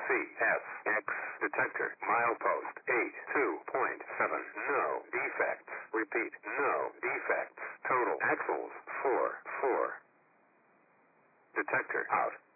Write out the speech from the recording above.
CSX detector milepost 82.7. No defects. Repeat, no defects. Total axles 4. Detector out.